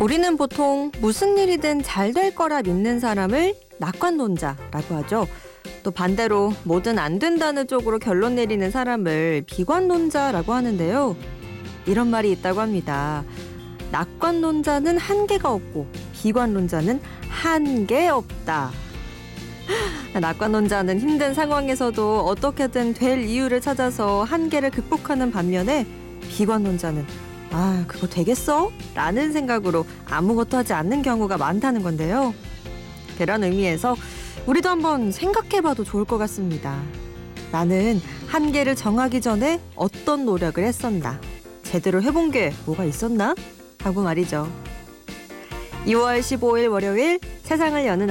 우리는 보통 무슨 일이든 잘 될 거라 믿는 사람을 낙관론자라고 하죠. 또 반대로 뭐든 안 된다는 쪽으로 결론 내리는 사람을 비관론자라고 하는데요. 이런 말이 있다고 합니다. 낙관론자는 한계가 없고 비관론자는 한계 없다. 낙관론자는 힘든 상황에서도 어떻게든 될 이유를 찾아서 한계를 극복하는 반면에 비관론자는 그거 되겠어? 라는 생각으로 아무것도 하지 않는 경우가 많다는 건데요. 그런 의미에서 우리도 한번 생각해봐도 좋을 것 같습니다. 나는 한계를 정하기 전에 어떤 노력을 했었나? 제대로 해본 게 뭐가 있었나? 하고 말이죠. 2월 15일 월요일 세상을 여는